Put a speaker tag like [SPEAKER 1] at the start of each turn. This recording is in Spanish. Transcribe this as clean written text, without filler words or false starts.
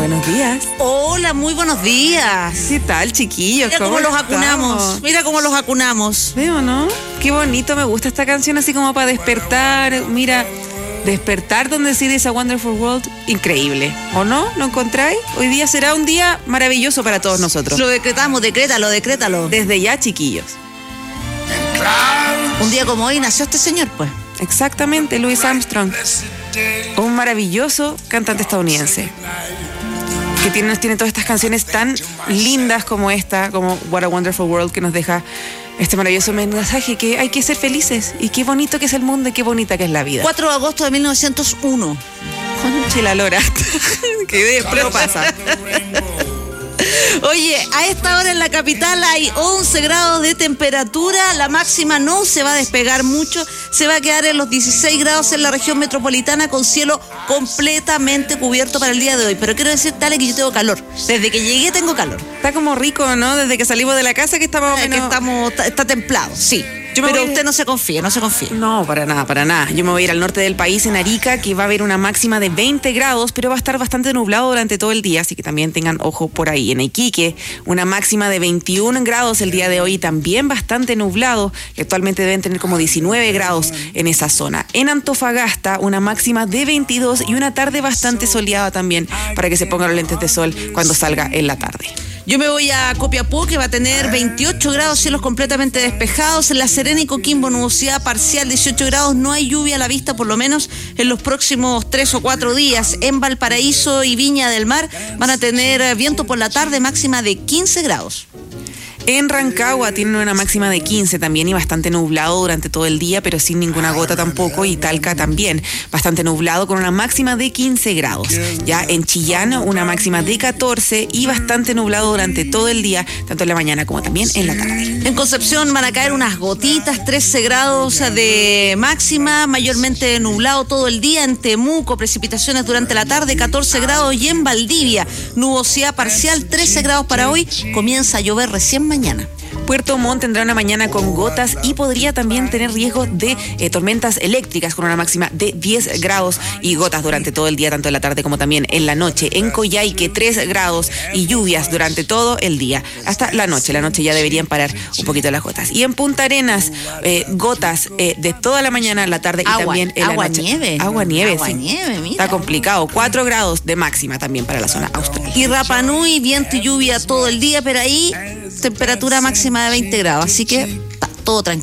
[SPEAKER 1] Buenos días.
[SPEAKER 2] Hola, muy buenos días.
[SPEAKER 1] ¿Qué tal, chiquillos?
[SPEAKER 2] Mira cómo los acunamos. Mira cómo los acunamos.
[SPEAKER 1] ¿Veo, no? Qué bonito, me gusta esta canción así como para despertar. Mira, despertar donde sí dice A Wonderful World, increíble. ¿O no? ¿Lo encontráis? Hoy día será un día maravilloso para todos nosotros.
[SPEAKER 2] Lo decretamos, decrétalo.
[SPEAKER 1] Desde ya, chiquillos.
[SPEAKER 2] Un día como hoy nació este señor, pues.
[SPEAKER 1] Exactamente, Louis Armstrong. Un maravilloso cantante estadounidense. Que nos tiene todas estas canciones tan lindas como esta, como What a Wonderful World, que nos deja este maravilloso mensaje que hay que ser felices. Y qué bonito que es el mundo y qué bonita que es la vida.
[SPEAKER 2] 4 de agosto de 1901.
[SPEAKER 1] Conche la lora. Que después pasa.
[SPEAKER 2] Oye, a esta hora en la capital hay 11 grados de temperatura, la máxima no se va a despegar mucho, se va a quedar en los 16 grados en la región metropolitana con cielo completamente cubierto para el día de hoy. Pero quiero decir, dale, que yo tengo calor. Desde que llegué tengo calor.
[SPEAKER 1] Está como rico, ¿no? Desde que salimos de la casa que estamos...
[SPEAKER 2] Está templado, sí. Pero usted no se confíe.
[SPEAKER 1] No, para nada. Yo me voy a ir al norte del país, en Arica, que va a haber una máxima de 20 grados, pero va a estar bastante nublado durante todo el día, así que también tengan ojo por ahí. En Iquique, una máxima de 21 grados el día de hoy, también bastante nublado, que actualmente deben tener como 19 grados en esa zona. En Antofagasta, una máxima de 22 y una tarde bastante soleada también, para que se pongan los lentes de sol cuando salga en la tarde.
[SPEAKER 2] Yo me voy a Copiapó, que va a tener 28 grados, cielos completamente despejados. En La Serena y Coquimbo, nubosidad parcial, 18 grados. No hay lluvia a la vista, por lo menos en los próximos 3 o 4 días. En Valparaíso y Viña del Mar van a tener viento por la tarde, máxima de 15 grados.
[SPEAKER 1] En Rancagua tienen una máxima de 15 también y bastante nublado durante todo el día, pero sin ninguna gota tampoco. Y Talca también bastante nublado con una máxima de 15 grados. Ya en Chillán una máxima de 14 y bastante nublado durante todo el día, tanto en la mañana como también en la tarde.
[SPEAKER 2] En Concepción van a caer unas gotitas, 13 grados de máxima, mayormente nublado todo el día. En Temuco, precipitaciones durante la tarde, 14 grados. Y en Valdivia, nubosidad parcial, 13 grados para hoy. Comienza a llover recién mañana.
[SPEAKER 1] Puerto Montt tendrá una mañana con gotas y podría también tener riesgo de tormentas eléctricas con una máxima de 10 grados y gotas durante todo el día, tanto en la tarde como también en la noche. En Coyhaique, 3 grados y lluvias durante todo el día, hasta la noche. La noche ya deberían parar un poquito las gotas. Y en Punta Arenas, gotas de toda la mañana, la tarde y también en la noche. Agua nieve, mira. Está complicado. 4 grados de máxima también para la zona austral.
[SPEAKER 2] Y Rapa Nui, viento y lluvia todo el día, pero ahí temperatura máxima de 20 grados, así que está todo tranquilo.